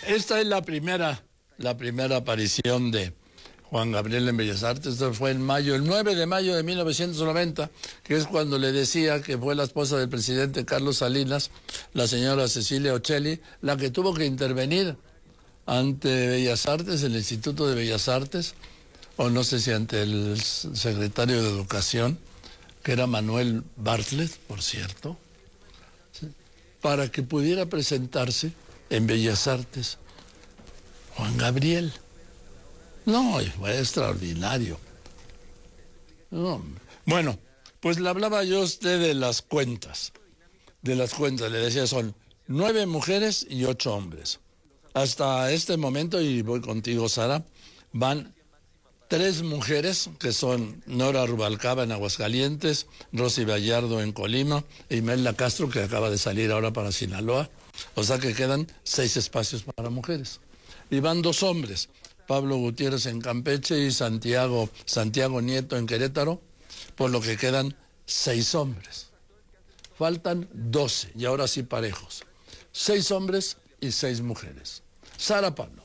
esta es la primera aparición de Juan Gabriel en Bellas Artes. Esto fue en mayo, el 9 de mayo de 1990, que es cuando le decía que fue la esposa del presidente Carlos Salinas, la señora Cecilia Ocelli, la que tuvo que intervenir ante Bellas Artes, el Instituto de Bellas Artes, o no sé si ante el secretario de Educación, que era Manuel Bartlett, por cierto, para que pudiera presentarse en Bellas Artes Juan Gabriel. No, fue extraordinario. No. Bueno, pues le hablaba yo a usted de las cuentas. Le decía, son 9 mujeres y 8 hombres. Hasta este momento, y voy contigo, Sara, van 3 mujeres, que son Nora Rubalcaba en Aguascalientes, Rosy Gallardo en Colima, e Imelda Castro, que acaba de salir ahora para Sinaloa. O sea que quedan 6 espacios para mujeres. Y van 2 hombres, Pablo Gutiérrez en Campeche y Santiago Nieto en Querétaro, por lo que quedan 6 hombres. Faltan 12, y ahora sí parejos. 6 hombres y 6 mujeres. Sara Pablo.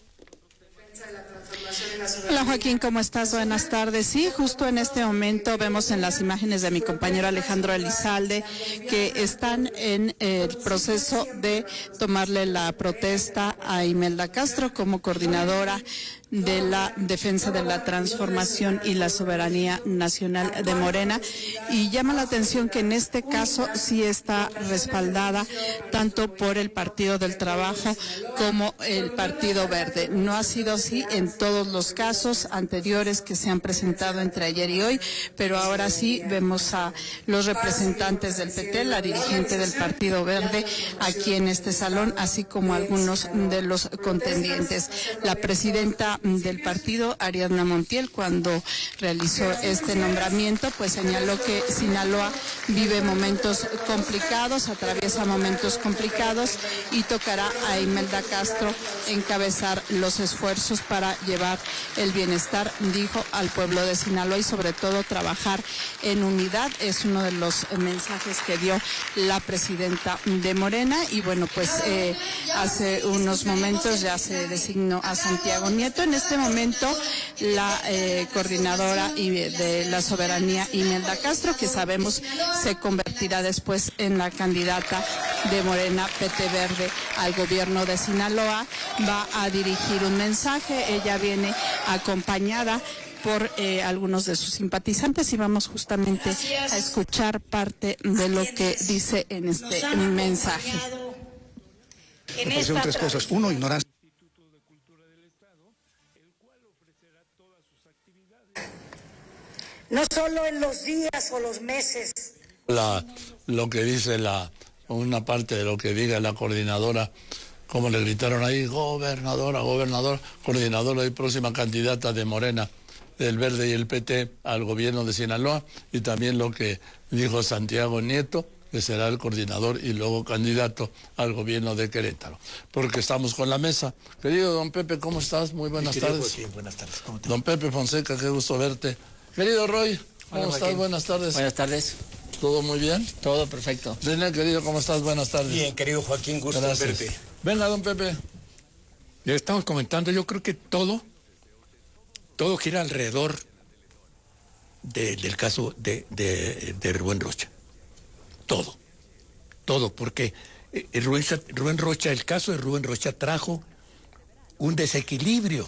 Hola Joaquín, ¿cómo estás? Buenas tardes. Sí, justo en este momento vemos en las imágenes de mi compañero Alejandro Elizalde que están en el proceso de tomarle la protesta a Imelda Castro como coordinadora de la defensa de la transformación y la soberanía nacional de Morena, y llama la atención que en este caso sí está respaldada tanto por el Partido del Trabajo como el Partido Verde. No ha sido así en todos los casos anteriores que se han presentado entre ayer y hoy, pero ahora sí vemos a los representantes del PT, la dirigente del Partido Verde, aquí en este salón, así como algunos de los contendientes. La presidenta del partido, Ariadna Montiel, cuando realizó este nombramiento, pues señaló que Sinaloa vive momentos complicados, atraviesa momentos complicados, y tocará a Imelda Castro encabezar los esfuerzos para llevar el bienestar, dijo, al pueblo de Sinaloa, y sobre todo trabajar en unidad. Es uno de los mensajes que dio la presidenta de Morena. Y bueno, pues hace unos momentos ya se designó a Santiago Nieto. En este momento la coordinadora de la soberanía, Imelda Castro, que sabemos se convertirá después en la candidata de Morena PT Verde al gobierno de Sinaloa, va a dirigir un mensaje. Ella viene acompañada por algunos de sus simpatizantes, y vamos justamente a escuchar parte de lo que dice en este mensaje. Me parecieron 3 cosas. 1, ignorancia. No solo en los días o los meses. Lo que dice una parte de lo que diga la coordinadora, como le gritaron ahí, gobernadora, coordinadora y próxima candidata de Morena, del Verde y el PT al gobierno de Sinaloa, y también lo que dijo Santiago Nieto, que será el coordinador y luego candidato al gobierno de Querétaro. Porque estamos con la mesa. Querido don Pepe, ¿cómo estás? Muy buenas tardes. Joaquín, buenas tardes. ¿Cómo te va? Don Pepe Fonseca, qué gusto verte. Querido Roy, ¿cómo estás? Buenas tardes. Buenas tardes. ¿Todo muy bien? Todo perfecto. René, querido, ¿cómo estás? Buenas tardes. Bien, querido Joaquín, gusto en verte. Venga, don Pepe. Ya estamos comentando, yo creo que todo gira alrededor del caso de Rubén Rocha. Todo, porque Rubén Rocha, el caso de Rubén Rocha trajo un desequilibrio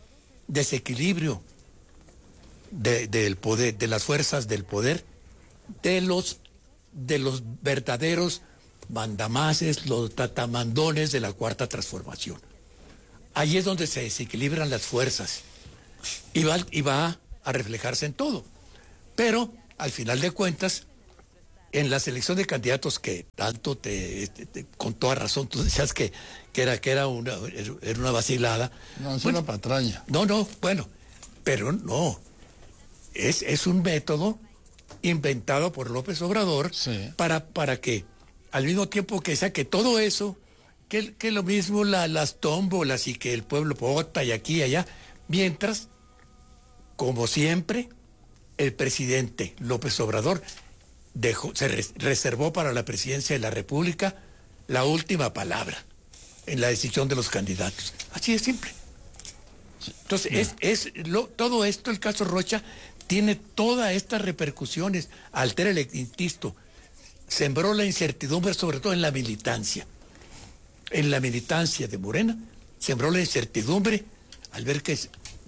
del poder, de las fuerzas del poder, de los verdaderos mandamases, los tatamandones de la Cuarta Transformación. Ahí es donde se desequilibran las fuerzas y va a reflejarse en todo. Pero, al final de cuentas, en la selección de candidatos que tanto con toda razón tú decías que era una vacilada. No, es una patraña. No, bueno, pero no. Es un método inventado por López Obrador, sí, para que, al mismo tiempo que sea que todo eso, que lo mismo las tómbolas y que el pueblo vota y aquí y allá, mientras, como siempre, el presidente López Obrador reservó para la presidencia de la República la última palabra. en la decisión de los candidatos. Así de simple. Entonces, todo esto, el caso Rocha, tiene todas estas repercusiones. Altera, insisto, sembró la incertidumbre, sobre todo en la militancia. En la militancia de Morena, sembró la incertidumbre al ver que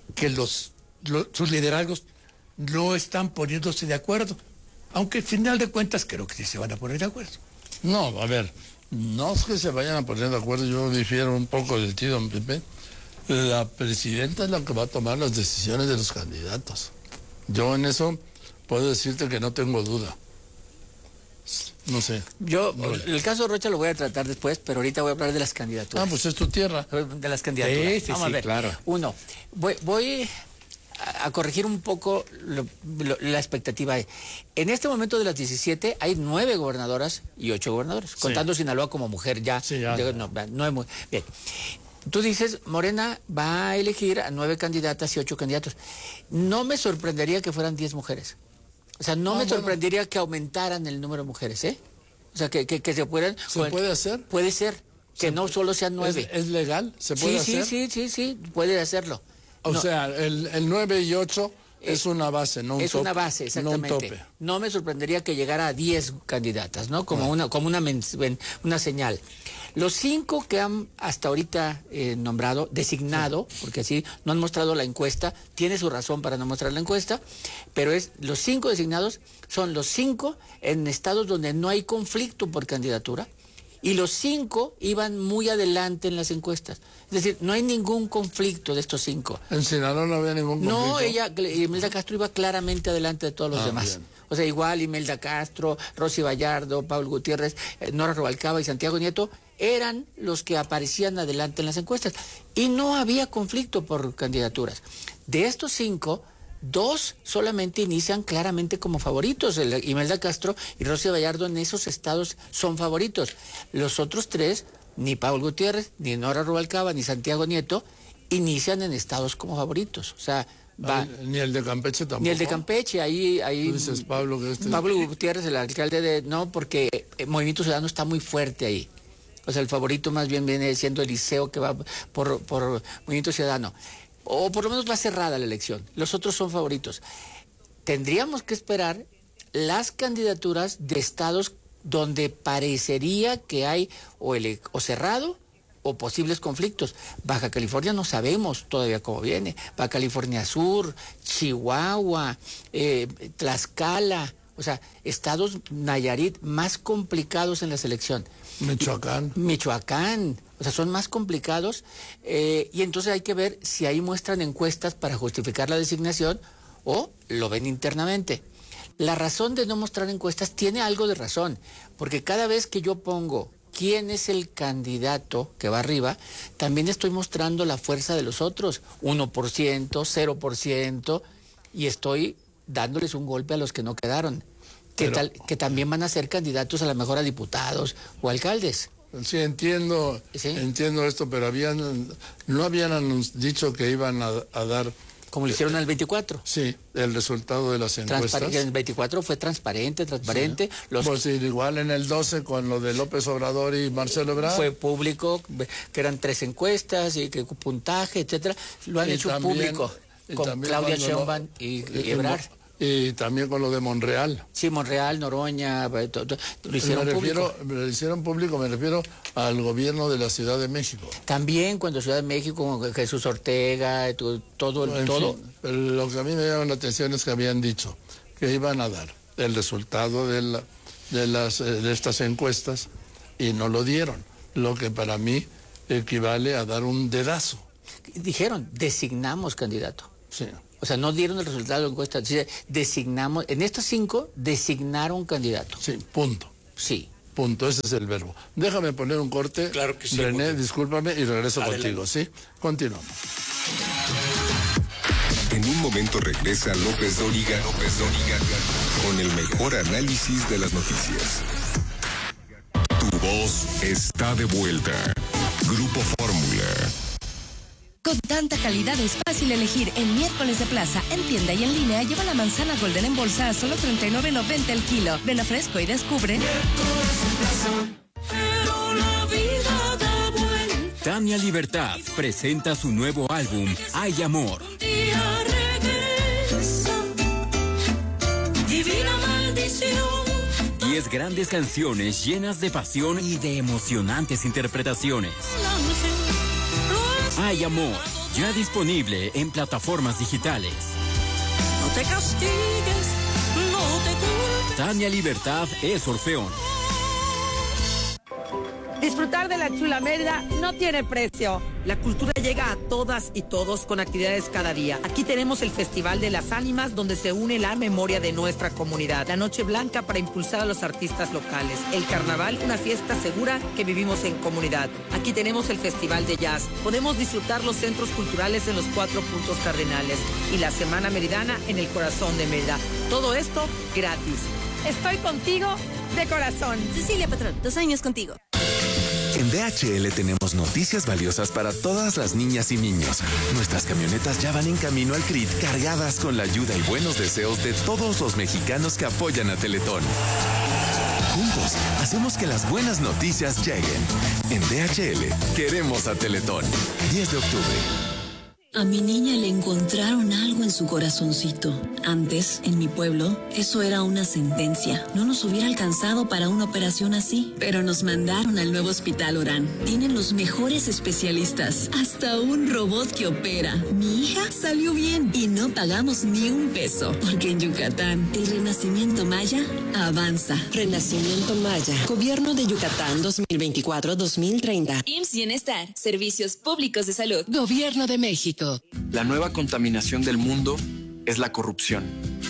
sus liderazgos no están poniéndose de acuerdo. Aunque al final de cuentas creo que sí se van a poner de acuerdo. No, a ver, no es que se vayan a poner de acuerdo, yo difiero un poco de ti, don Pepe. La presidenta es la que va a tomar las decisiones de los candidatos. Yo en eso puedo decirte que no tengo duda. No sé. Yo, el caso Rocha lo voy a tratar después, pero ahorita voy a hablar de las candidaturas. Ah, pues es tu tierra. De las candidaturas. Sí, Vamos a ver. claro. Uno, voy a corregir un poco la expectativa. En este momento de las 17 hay 9 gobernadoras y 8 gobernadores, contando Sinaloa como mujer ya. Sí, ya. No es muy bien. Tú dices, Morena va a elegir a 9 candidatas y 8 candidatos. No me sorprendería que fueran 10 mujeres. O sea, no me sorprendería que aumentaran el número de mujeres, ¿eh? O sea, que se puedan... ¿Se puede hacer? Puede ser, que no solo sean 9. ¿Es legal? ¿Se puede hacer? Sí, puede hacerlo. O sea, el 9 y 8 es una base, no un tope. Es una base, exactamente. No un tope. No me sorprendería que llegara a 10 candidatas, ¿no? Como una señal. Los 5 que han hasta ahorita designado, porque así no han mostrado la encuesta, tiene su razón para no mostrar la encuesta, pero los 5 designados son los 5 en estados donde no hay conflicto por candidatura, y los 5 iban muy adelante en las encuestas. Es decir, no hay ningún conflicto de estos 5. ¿En Sinaloa no había ningún conflicto? No, Imelda Castro iba claramente adelante de todos los demás. Bien. O sea, igual Imelda Castro, Rosy Vallardo, Pablo Gutiérrez, Nora Rubalcaba y Santiago Nieto eran los que aparecían adelante en las encuestas. Y no había conflicto por candidaturas. De estos 5, 2 solamente inician claramente como favoritos. Imelda Castro y Rosy Vallardo en esos estados son favoritos. Los otros 3, ni Pablo Gutiérrez, ni Nora Rubalcaba, ni Santiago Nieto, inician en estados como favoritos. O sea, ni el de Campeche tampoco. Ni el de Campeche, ahí ¿Tú dices Pablo Gutiérrez, el alcalde no, porque el Movimiento Ciudadano está muy fuerte ahí. O sea, el favorito más bien viene siendo Eliseo, que va por Movimiento Ciudadano. O por lo menos va cerrada la elección. Los otros son favoritos. Tendríamos que esperar las candidaturas de estados donde parecería que hay o cerrado o posibles conflictos. Baja California no sabemos todavía cómo viene. Baja California Sur, Chihuahua, Tlaxcala, o sea, estados Nayarit más complicados en la selección. Michoacán, o sea, son más complicados y entonces hay que ver si ahí muestran encuestas para justificar la designación o lo ven internamente. La razón de no mostrar encuestas tiene algo de razón, porque cada vez que yo pongo quién es el candidato que va arriba, también estoy mostrando la fuerza de los otros, 1%, 0%, y estoy dándoles un golpe a los que no quedaron, que también van a ser candidatos a lo mejor a diputados o alcaldes. Sí, entiendo esto, pero no habían dicho que iban a dar... Como lo hicieron en el 24. Sí, el resultado de las encuestas. En el 24 fue transparente. Sí. Pues igual en el 12 con lo de López Obrador y Marcelo Ebrard. Fue público, que eran 3 encuestas y que puntaje, etcétera. Lo han hecho también, público con Claudia Sheinbaum y Ebrard. Y también con lo de Monreal. Sí, Monreal, Noroña, lo hicieron público. Lo hicieron público, me refiero al gobierno de la Ciudad de México. También cuando Ciudad de México, con Jesús Ortega, todo. Fin, pero lo que a mí me llama la atención es que habían dicho que iban a dar el resultado de estas encuestas y no lo dieron, lo que para mí equivale a dar un dedazo. Dijeron, designamos candidato. Sí. O sea, no dieron el resultado de la encuesta. Designamos, en estos 5 designaron candidato. Sí, punto. Sí. Punto, ese es el verbo. Déjame poner un corte. Claro que sí. René, discúlpame y regreso contigo, ¿sí? Continuamos. En un momento regresa López Dóriga con el mejor análisis de las noticias. Tu voz está de vuelta. Grupo Fórmula. Con tanta calidad es fácil elegir. En Miércoles de Plaza, en tienda y en línea, lleva la manzana Golden en bolsa a solo $39.90 el kilo. Ven a Fresco y descubre. Miércoles de Plaza. Pero la vida da vueltas. Tania Libertad presenta su nuevo álbum, Hay Amor. Divina maldición. 10 grandes canciones llenas de pasión y de emocionantes interpretaciones. Hay Amor, ya disponible en plataformas digitales. No te castigues, no te culpes. Tania Libertad es Orfeón. Disfrutar de la chula Mérida no tiene precio. La cultura llega a todas y todos con actividades cada día. Aquí tenemos el Festival de las Ánimas, donde se une la memoria de nuestra comunidad. La Noche Blanca para impulsar a los artistas locales. El Carnaval, una fiesta segura que vivimos en comunidad. Aquí tenemos el Festival de Jazz. Podemos disfrutar los centros culturales en los 4 puntos cardinales. Y la Semana Meridana en el corazón de Mérida. Todo esto gratis. Estoy contigo de corazón. Cecilia Patrón, 2 años contigo. En DHL tenemos noticias valiosas para todas las niñas y niños. Nuestras camionetas ya van en camino al CRIT cargadas con la ayuda y buenos deseos de todos los mexicanos que apoyan a Teletón. Juntos, hacemos que las buenas noticias lleguen. En DHL, queremos a Teletón. 10 de octubre. A mi niña le encontraron algo en su corazoncito. Antes, en mi pueblo, eso era una sentencia. No nos hubiera alcanzado para una operación así. Pero nos mandaron al nuevo Hospital Orán. Tienen los mejores especialistas. Hasta un robot que opera. Mi hija salió bien y no pagamos ni un peso. Porque en Yucatán, el renacimiento maya avanza. Renacimiento Maya. Gobierno de Yucatán 2024-2030. IMSS Bienestar. Servicios Públicos de Salud. Gobierno de México. La nueva contaminación del mundo es la corrupción.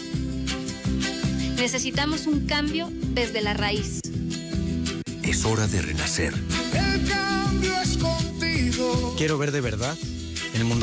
Necesitamos un cambio desde la raíz. Es hora de renacer. El cambio es contigo. Quiero ver de verdad el mundo